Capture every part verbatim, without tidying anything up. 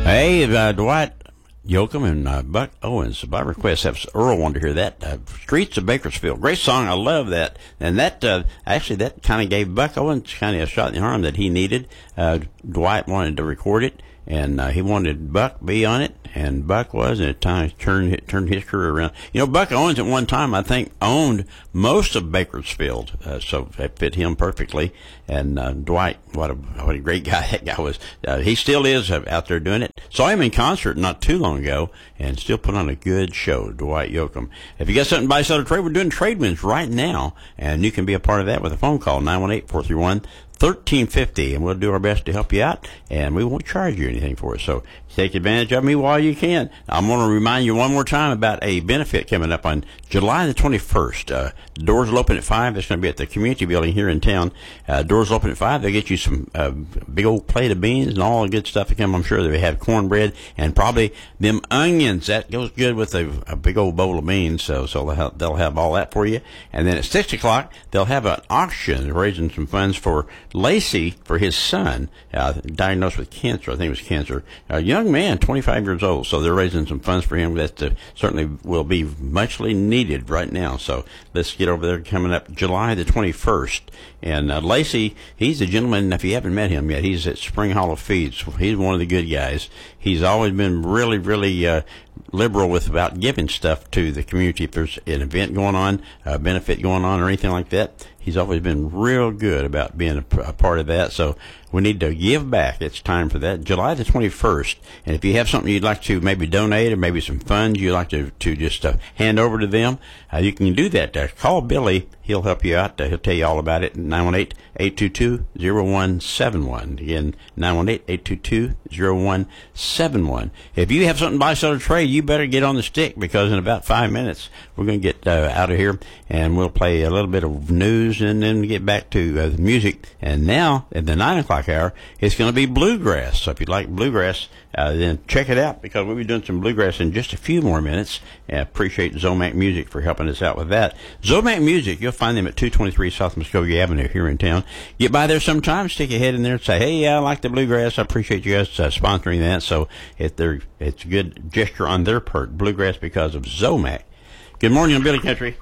Hey, uh, Dwight Yoakam and uh, Buck Owens. By request, that's Earl wanted to hear that. Uh, Streets of Bakersfield. Great song. I love that. And that, uh, actually, that kind of gave Buck Owens kind of a shot in the arm that he needed. Uh, Dwight wanted to record it, and uh, he wanted Buck to be on it, and Buck was, and at times turned, turned his career around. You know, Buck Owens at one time, I think, owned most of Bakersfield, uh, so that fit him perfectly. And uh, Dwight, what a, what a great guy that guy was. Uh, he still is out there doing it. Saw him in concert not too long ago, and still put on a good show, Dwight Yoakam. If you got something to buy, sell, or trade, we're doing trade wins right now, and you can be a part of that with a phone call, nine one eight, four three one, one three five zero, and we'll do our best to help you out, and we won't charge you anything for it. So take advantage of me while you can. I'm going to remind you one more time about a benefit coming up on July the twenty-first. Uh, doors will open at five. It's going to be at the community building here in town. Uh, doors will open at five. They'll get you some uh, big old plate of beans and all the good stuff to come. I'm sure they have cornbread and probably them onions. That goes good with a, a big old bowl of beans. So, so they'll have, they'll have all that for you. And then at six o'clock, they'll have an auction raising some funds for Lacey, for his son, uh, diagnosed with cancer. I think it was cancer. A young man, twenty-five years old. So they're raising some funds for him that uh, certainly will be muchly needed right now. So let's get over there coming up July the twenty-first. And uh, Lacey, he's a gentleman, if you haven't met him yet, he's at Spring Hollow Feeds. He's one of the good guys. He's always been really, really uh, liberal with about giving stuff to the community. If there's an event going on, a benefit going on, or anything like that, he's always been real good about being a, a part of that. So we need to give back. It's time for that. July the twenty-first. And if you have something you'd like to maybe donate, or maybe some funds you'd like to, to just uh, hand over to them, uh, you can do that. Uh, call Billy. He'll help you out. Uh, he'll tell you all about it. nine one eight, eight two two, zero one seven one. Again, nine one eight, eight two two, zero one seven one. If you have something to buy, sell, or trade, you better get on the stick, because in about five minutes we're going to get uh, out of here, and we'll play a little bit of news and then get back to uh, the music. And now, at the nine o'clock hour, it's going to be bluegrass. So if you like bluegrass, uh, then check it out, because we'll be doing some bluegrass in just a few more minutes. I appreciate Zomac Music for helping us out with that. Zomac Music, you'll find them at two twenty-three South Muskogee Avenue here in town. Get by there sometime, stick your head in there and say, hey, I like the bluegrass. I appreciate you guys uh, sponsoring that. So if they're, it's a good gesture on their part, bluegrass, because of Zomac. Good morning on Billy Country.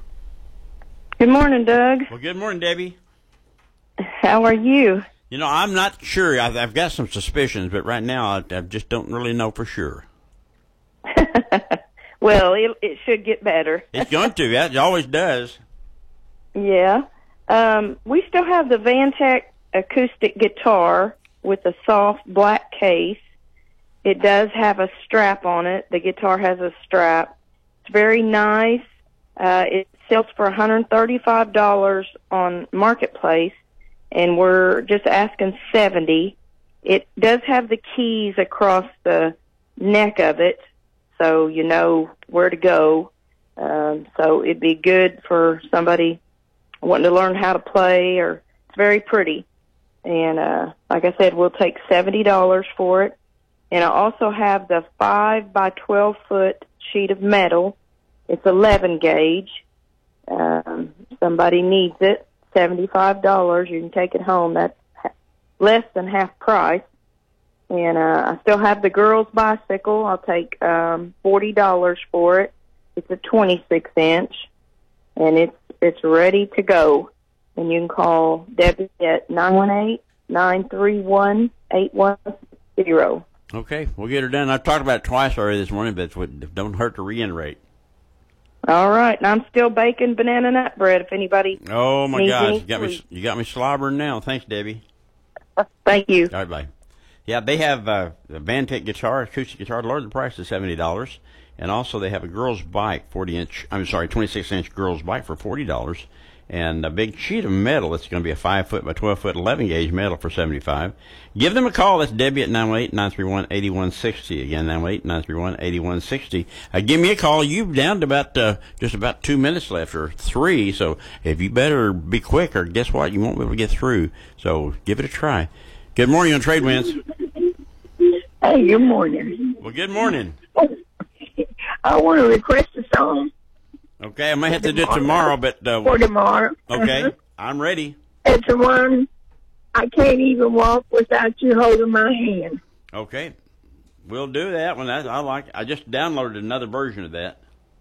Good morning, Doug. Well, good morning, Debbie. How are you? You know, I'm not sure. I've, I've got some suspicions, but right now I, I just don't really know for sure. Well, it, it should get better. It's going to. It always does. Yeah. Um, we still have the Vantech acoustic guitar with a soft black case. It does have a strap on it. The guitar has a strap. It's very nice. Uh, it sells for one hundred thirty-five dollars on Marketplace, and we're just asking seventy dollars. It does have the keys across the neck of it, so you know where to go. Um, so it'd be good for somebody wanting to learn how to play, or it's very pretty. And uh, like I said, we'll take seventy dollars for it. And I also have the five by twelve foot sheet of metal. It's eleven gauge. Um, somebody needs it. seventy-five dollars. You can take it home. That's less than half price. And uh, I still have the girls' bicycle. I'll take um, forty dollars for it. It's a twenty-six inch, and it's it's ready to go. And you can call Debbie at nine one eight, nine three one, eight one zero. Okay, we'll get her done. I've talked about it twice already this morning, but it don't hurt to reiterate. All right, and I'm still baking banana nut bread if anybody Oh, my needs gosh, any you got, me, you got me slobbering now. Thanks, Debbie. Thank you. All right, bye. Yeah, they have uh, a Vantech guitar, acoustic guitar, lowered the price to seventy dollars. And also they have a girl's bike, forty inch, I'm sorry, twenty-six inch girl's bike for forty dollars. And a big sheet of metal that's going to be a five foot by twelve foot, eleven gauge metal for seventy-five dollars. Give them a call. That's Debbie at nine one eight, nine three one, eight one six zero. Again, nine one eight, nine three one, eight one six zero. Uh, give me a call. You've down to about, uh, just about two minutes left, or three. So if you better be quick, or guess what? You won't be able to get through. So give it a try. Good morning on Trade Winds. Hey, good morning. Well, good morning. I want to request a song. Okay, I may have to do it tomorrow, but... Uh, For tomorrow. Okay, I'm ready. It's the one, I can't even walk without you holding my hand. Okay. We'll do that one. I, I like. I just downloaded another version of that.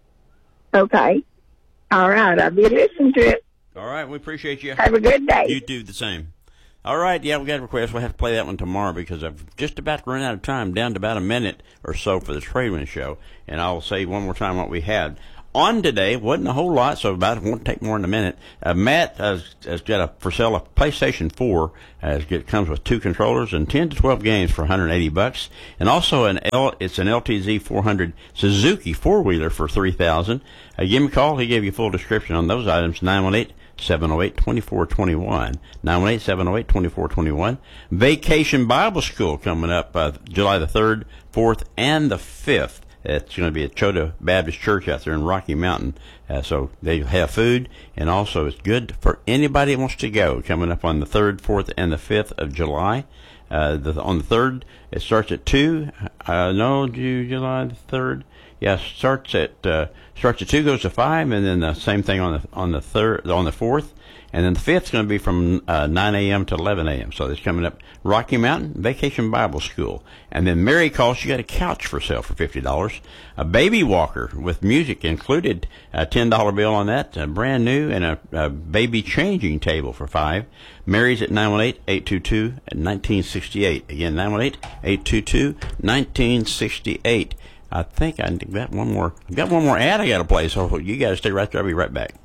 Okay. All right. I'll be listening to it. All right. We appreciate you. Have a good day. You do the same. All right. Yeah, we got a request. We'll have to play that one tomorrow because I've just about run out of time, down to about a minute or so for the Tradewind Show. And I'll say one more time what we had on today. Wasn't a whole lot, so about it won't take more than a minute. Uh, Matt has, has got a for sale a PlayStation four. Uh, it comes with two controllers and ten to twelve games for one hundred eighty bucks, and also an L. It's an L T Z four hundred Suzuki four wheeler for three thousand. Uh, give him a call. He gave you a full description on those items. Nine one eight. seven oh eight, two four two one. nine one eight, seven oh eight, two four two one. Vacation Bible School coming up uh, July the third, fourth, and the fifth. It's going to be at Chota Baptist Church out there in Rocky Mountain. Uh, so they have food, and also it's good for anybody that wants to go. Coming up on the third, fourth, and the fifth of July. Uh, the, on the third, it starts at two. Uh, no, July the third. Yeah, starts at uh, starts at two, goes to five, and then the same thing on the on the third, on the fourth, and then the fifth is going to be from uh, nine a.m. to eleven a.m. So it's coming up. Rocky Mountain Vacation Bible School, and then Mary calls. She got a couch for sale for fifty dollars, a baby walker with music included, a ten dollar bill on that, a brand new, and a, a baby changing table for five. Mary's at nine one eight, eight two two, nineteen sixty-eight. Again, nine one eight, eight two two, nineteen sixty-eight. I think I got one more. Got one more ad I got to play. So you guys stay right there. I'll be right back.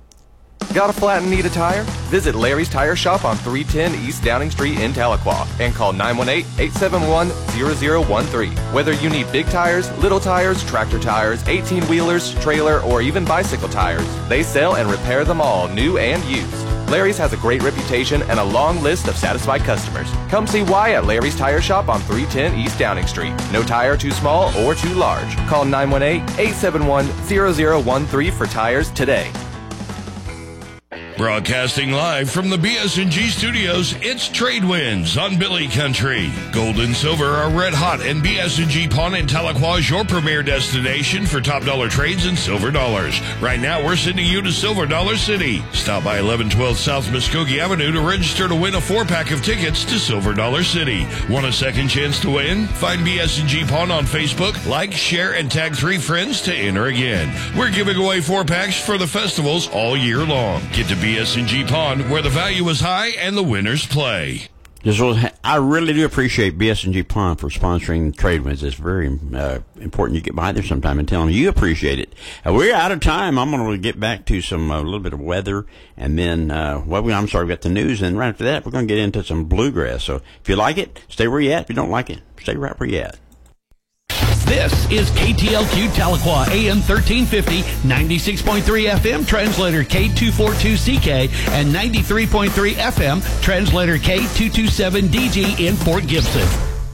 Got a flat and need a tire? Visit Larry's Tire Shop on three ten East Downing Street in Tahlequah and call nine one eight, eight seven one, zero zero one three. Whether you need big tires, little tires, tractor tires, eighteen wheelers, trailer, or even bicycle tires, they sell and repair them all, new and used. Larry's has a great reputation and a long list of satisfied customers. Come see why at Larry's Tire Shop on three ten East Downing Street. No tire too small or too large. Call nine one eight, eight seven one, zero zero one three for tires today. Broadcasting live from the B S N G studios, it's Tradewinds on Billy Country. Gold and silver are red hot, and B S N G Pawn in Tahlequah is your premier destination for top dollar trades and silver dollars. Right now, we're sending you to Silver Dollar City. Stop by eleven twelve South Muskogee Avenue to register to win a four-pack of tickets to Silver Dollar City. Want a second chance to win? Find B S N G Pawn on Facebook, like, share, and tag three friends to enter again. We're giving away four packs for the festivals all year long. Get to B S N G Pawn, where the value is high and the winners play. This was, I really do appreciate B S N G Pawn for sponsoring Tradewinds. It's very uh, important you get by there sometime and tell them you appreciate it. Uh, we're out of time. I'm going to get back to some a uh, little bit of weather, and then, uh, well, I'm sorry, we got the news, and right after that, we're going to get into some bluegrass. So if you like it, stay where you're at. If you don't like it, stay right where you're at. This is K T L Q Tahlequah, A M thirteen fifty, ninety-six point three F M, translator K two forty-two C K, and ninety-three point three F M, translator K two twenty-seven D G in Port Gibson.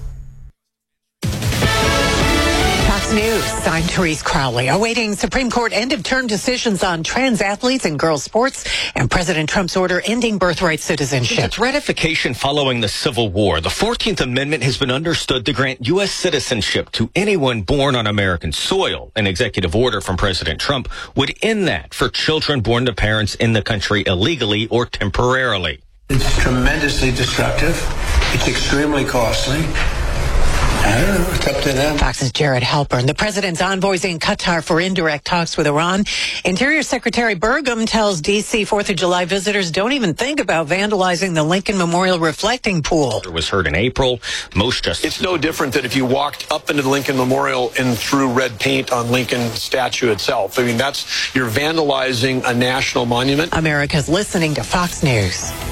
Fox News, I'm Therese Crowley. Awaiting Supreme Court end-of-term decisions on trans athletes and girls' sports and President Trump's order ending birthright citizenship. Since its ratification following the Civil War, the fourteenth Amendment has been understood to grant U S citizenship to anyone born on American soil. An executive order from President Trump would end that for children born to parents in the country illegally or temporarily. It's tremendously destructive. It's extremely costly. I don't know. It's up to them. Fox's Jared Halpern. The president's envoys in Qatar for indirect talks with Iran. Interior Secretary Burgum tells D C fourth of July visitors don't even think about vandalizing the Lincoln Memorial reflecting pool. It was heard in April. Most justices... It's no different than if you walked up into the Lincoln Memorial and threw red paint on Lincoln statue itself. I mean, that's, you're vandalizing a national monument. America's listening to Fox News.